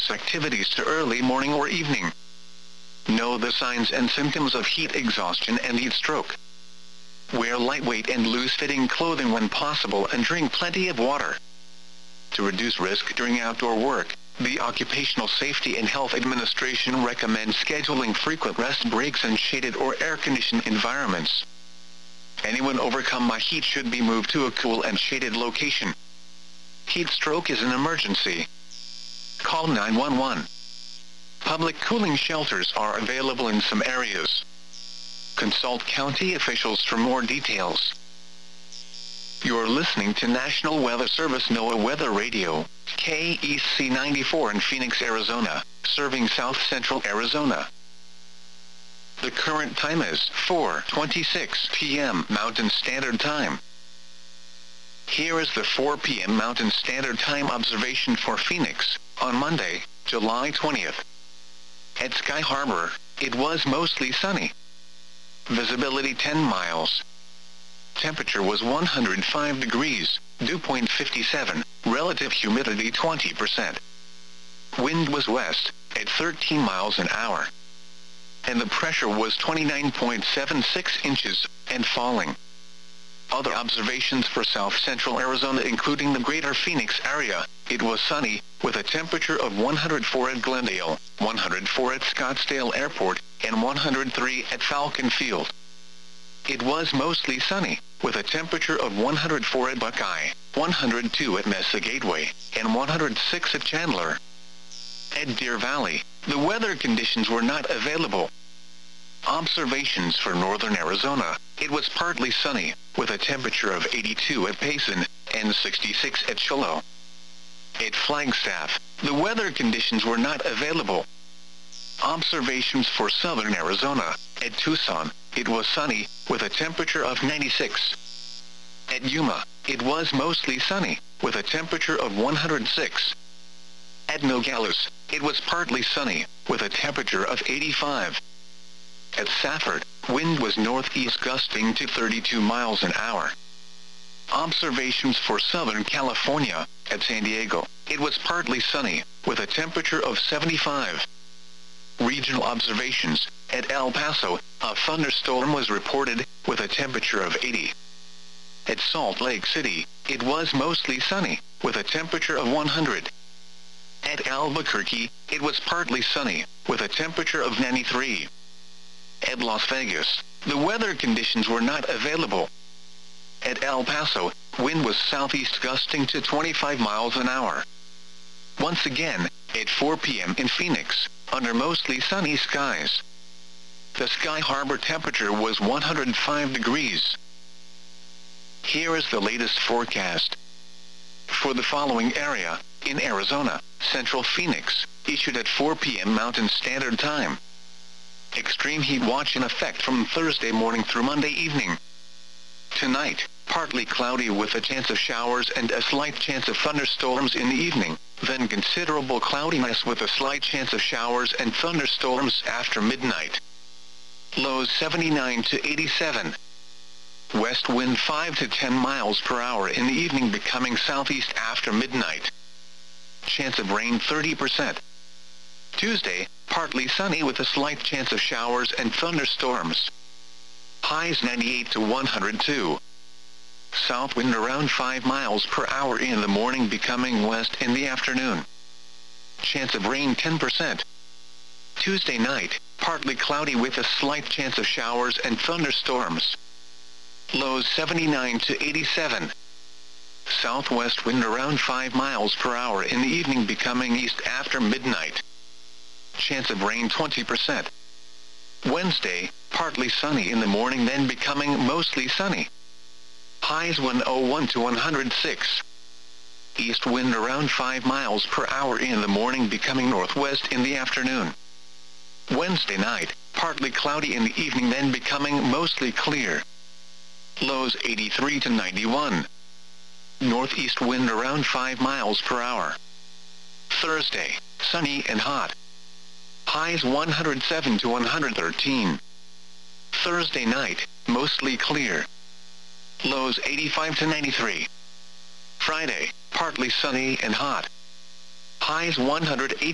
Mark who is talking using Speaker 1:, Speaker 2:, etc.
Speaker 1: strenuous activities to early morning or evening. Know the signs and symptoms of heat exhaustion and heat stroke. Wear lightweight and loose-fitting clothing when possible and drink plenty of water. To reduce risk during outdoor work, the Occupational Safety and Health Administration recommends scheduling frequent rest breaks in shaded or air-conditioned environments. Anyone overcome by heat should be moved to a cool and shaded location. Heat stroke is an emergency. Call 911. Public cooling shelters are available in some areas. Consult county officials for more details. You're listening to National Weather Service NOAA Weather Radio, KEC 94 in Phoenix, Arizona, serving South Central Arizona. The current time is 4:26 p.m. Mountain Standard Time. Here is the 4 p.m. Mountain Standard Time observation for Phoenix, on Monday, July 20th. At Sky Harbor, it was mostly sunny. Visibility 10 miles. Temperature was 105 degrees, dew point 57, relative humidity 20%. Wind was west, at 13 miles an hour. And the pressure was 29.76 inches, and falling. Other observations for South Central Arizona including the greater Phoenix area, it was sunny, with a temperature of 104 at Glendale, 104 at Scottsdale Airport, and 103 at Falcon Field. It was mostly sunny, with a temperature of 104 at Buckeye, 102 at Mesa Gateway, and 106 at Chandler. At Deer Valley, the weather conditions were not available. Observations for northern Arizona, it was partly sunny, with a temperature of 82 at Payson, and 66 at Shiloh. At Flagstaff, the weather conditions were not available. Observations for southern Arizona, at Tucson, it was sunny, with a temperature of 96. At Yuma, it was mostly sunny, with a temperature of 106. At Nogales, it was partly sunny, with a temperature of 85. At Safford, wind was northeast gusting to 32 miles an hour. Observations for Southern California, at San Diego, it was partly sunny, with a temperature of 75. Regional observations, at El Paso, a thunderstorm was reported, with a temperature of 80. At Salt Lake City, it was mostly sunny, with a temperature of 100. At Albuquerque, it was partly sunny, with a temperature of 93. At Las Vegas, the weather conditions were not available. At El Paso, wind was southeast gusting to 25 miles an hour. Once again, at 4 p.m. in Phoenix, under mostly sunny skies. The Sky Harbor temperature was 105 degrees. Here is the latest forecast. For the following area, in Arizona, Central Phoenix, issued at 4 p.m. Mountain Standard Time. Extreme heat watch in effect from Thursday morning through Monday evening. Tonight, partly cloudy with a chance of showers and a slight chance of thunderstorms in the evening, then considerable cloudiness with a slight chance of showers and thunderstorms after midnight. Lows 79 to 87. West wind 5 to 10 miles per hour in the evening becoming southeast after midnight. Chance of rain 30%. Tuesday, partly sunny with a slight chance of showers and thunderstorms. Highs 98 to 102. South wind around 5 miles per hour in the morning becoming west in the afternoon. Chance of rain 10%. Tuesday night, partly cloudy with a slight chance of showers and thunderstorms. Lows 79 to 87. Southwest wind around 5 miles per hour in the evening becoming east after midnight. Chance of rain 20%. Wednesday, partly sunny in the morning then becoming mostly sunny. Highs 101 to 106. East wind around 5 miles per hour in the morning becoming northwest in the afternoon. Wednesday night, partly cloudy in the evening then becoming mostly clear. Lows 83 to 91. Northeast wind around 5 miles per hour. Thursday, sunny and hot. Highs 107 to 113. Thursday night, mostly clear. Lows 85 to 93. Friday, partly sunny and hot. Highs 108